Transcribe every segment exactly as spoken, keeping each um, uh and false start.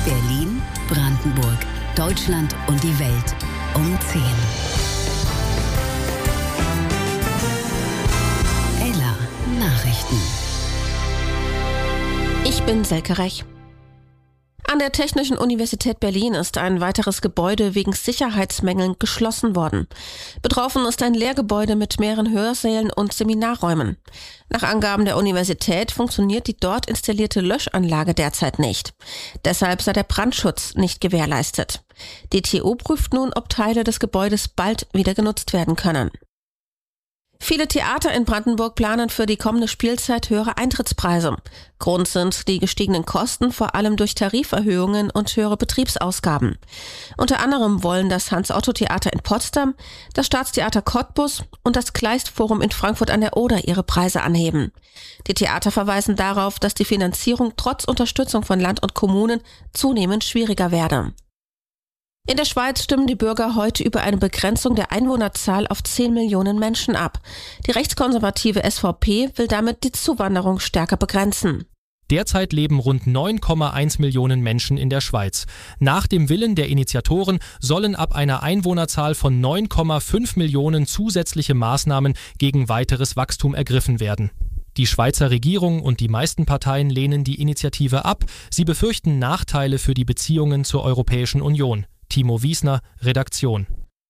Berlin, Brandenburg, Deutschland und die Welt um zehn. Ella Nachrichten. Ich bin Selke Rech. An der Technischen Universität Berlin ist ein weiteres Gebäude wegen Sicherheitsmängeln geschlossen worden. Betroffen ist ein Lehrgebäude mit mehreren Hörsälen und Seminarräumen. Nach Angaben der Universität funktioniert die dort installierte Löschanlage derzeit nicht. Deshalb sei der Brandschutz nicht gewährleistet. Die T U prüft nun, ob Teile des Gebäudes bald wieder genutzt werden können. Viele Theater in Brandenburg planen für die kommende Spielzeit höhere Eintrittspreise. Grund sind die gestiegenen Kosten, vor allem durch Tariferhöhungen und höhere Betriebsausgaben. Unter anderem wollen das Hans-Otto-Theater in Potsdam, das Staatstheater Cottbus und das Kleist-Forum in Frankfurt an der Oder ihre Preise anheben. Die Theater verweisen darauf, dass die Finanzierung trotz Unterstützung von Land und Kommunen zunehmend schwieriger werde. In der Schweiz stimmen die Bürger heute über eine Begrenzung der Einwohnerzahl auf zehn Millionen Menschen ab. Die rechtskonservative S V P will damit die Zuwanderung stärker begrenzen. Derzeit leben rund neun Komma eins Millionen Menschen in der Schweiz. Nach dem Willen der Initiatoren sollen ab einer Einwohnerzahl von neun Komma fünf Millionen zusätzliche Maßnahmen gegen weiteres Wachstum ergriffen werden. Die Schweizer Regierung und die meisten Parteien lehnen die Initiative ab. Sie befürchten Nachteile für die Beziehungen zur Europäischen Union. Timo Wiesner, Redaktion.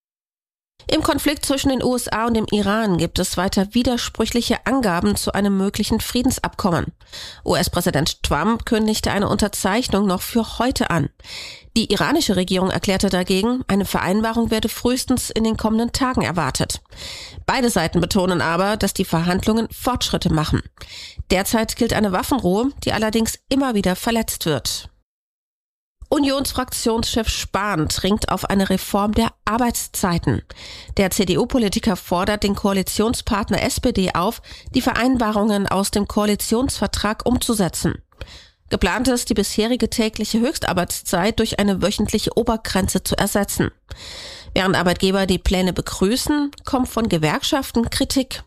Im Konflikt zwischen den U S A und dem Iran gibt es weiter widersprüchliche Angaben zu einem möglichen Friedensabkommen. U S-Präsident Trump kündigte eine Unterzeichnung noch für heute an. Die iranische Regierung erklärte dagegen, eine Vereinbarung werde frühestens in den kommenden Tagen erwartet. Beide Seiten betonen aber, dass die Verhandlungen Fortschritte machen. Derzeit gilt eine Waffenruhe, die allerdings immer wieder verletzt wird. Unionsfraktionschef Spahn dringt auf eine Reform der Arbeitszeiten. Der C D U-Politiker fordert den Koalitionspartner S P D auf, die Vereinbarungen aus dem Koalitionsvertrag umzusetzen. Geplant ist, die bisherige tägliche Höchstarbeitszeit durch eine wöchentliche Obergrenze zu ersetzen. Während Arbeitgeber die Pläne begrüßen, kommt von Gewerkschaften Kritik.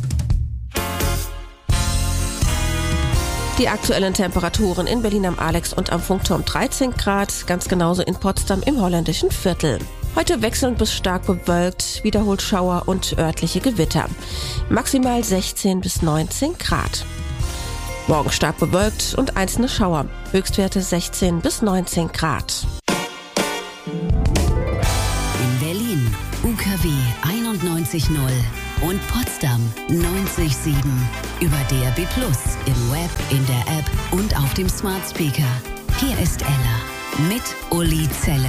Die aktuellen Temperaturen in Berlin am Alex und am Funkturm dreizehn Grad, ganz genauso in Potsdam im holländischen Viertel. Heute wechselnd bis stark bewölkt, wiederholt Schauer und örtliche Gewitter. Maximal sechzehn bis neunzehn Grad. Morgen stark bewölkt und einzelne Schauer. Höchstwerte sechzehn bis neunzehn Grad. In Berlin U K W einundneunzig null und Potsdam neunzig Komma sieben. Über D A B plus, im Web, in der App und auf dem Smart Speaker. Hier ist Ella mit Uli Zeller.